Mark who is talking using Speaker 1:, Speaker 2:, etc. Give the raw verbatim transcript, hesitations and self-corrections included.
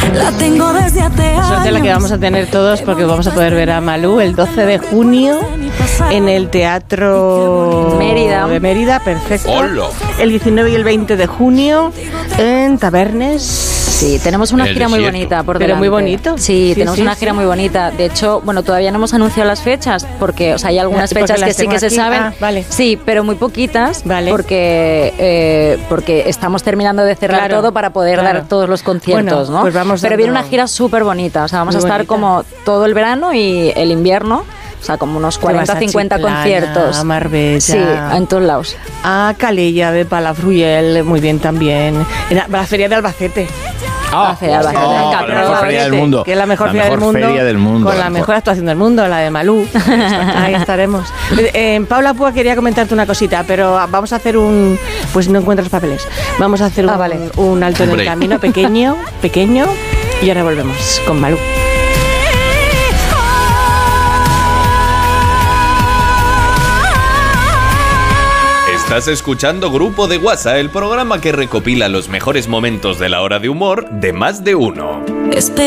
Speaker 1: La tengo desde hace años.
Speaker 2: Suerte la que vamos a tener todos porque vamos a poder ver a Malú el doce de junio en el Teatro
Speaker 3: Mérida.
Speaker 2: de Mérida, perfecto.
Speaker 4: ¡Hola!
Speaker 2: El diecinueve y el veinte de junio en Tabernes.
Speaker 3: Sí, tenemos una
Speaker 4: En el
Speaker 3: gira muy
Speaker 4: desierto.
Speaker 3: bonita por
Speaker 2: Pero
Speaker 3: delante.
Speaker 2: muy bonito.
Speaker 3: Sí,
Speaker 2: Sí,
Speaker 3: tenemos
Speaker 2: sí,
Speaker 3: una
Speaker 2: sí.
Speaker 3: gira muy bonita. De hecho, bueno, todavía no hemos anunciado las fechas porque, o sea, hay algunas
Speaker 2: Porque
Speaker 3: fechas
Speaker 2: las
Speaker 3: que sí
Speaker 2: tengo
Speaker 3: que se
Speaker 2: aquí.
Speaker 3: saben.
Speaker 2: Ah, vale.
Speaker 3: Sí, pero muy poquitas.
Speaker 2: Vale.
Speaker 3: Porque eh, porque estamos terminando de cerrar
Speaker 2: Claro,
Speaker 3: todo para poder
Speaker 2: claro.
Speaker 3: dar todos los conciertos,
Speaker 2: Bueno,
Speaker 3: ¿no?
Speaker 2: pues vamos
Speaker 3: pero viene
Speaker 2: dando-
Speaker 3: una gira súper bonita. O sea, vamos
Speaker 2: Muy
Speaker 3: a estar
Speaker 2: bonita.
Speaker 3: como todo el verano y el invierno. O sea, como unos
Speaker 2: Te vas
Speaker 3: cuarenta,
Speaker 2: a
Speaker 3: cincuenta
Speaker 2: Chiclana,
Speaker 3: conciertos.
Speaker 2: a Marbella.
Speaker 3: Sí, en todos lados.
Speaker 2: A Calella de Palafruyel, muy bien también. En la, la Feria de Albacete.
Speaker 4: Ah,
Speaker 3: La Feria de Albacete.
Speaker 4: oh,
Speaker 3: Cabrón.
Speaker 4: la mejor feria del mundo.
Speaker 2: Que es la mejor,
Speaker 4: La
Speaker 2: feria,
Speaker 4: mejor
Speaker 2: del mundo,
Speaker 4: feria del mundo.
Speaker 2: con la mejor actuación del mundo, la de Malú. Ahí estaremos. Eh, Paula Púa quería comentarte una cosita, pero vamos a hacer un... Pues no encuentras papeles. Vamos a hacer un,
Speaker 3: Ah, vale.
Speaker 2: un alto en el
Speaker 4: Hombre.
Speaker 2: camino, pequeño, pequeño, y ahora volvemos con Malú.
Speaker 4: Estás escuchando Grupo de WhatsApp, el programa que recopila los mejores momentos de la hora de humor de Más de Uno.
Speaker 1: Espera.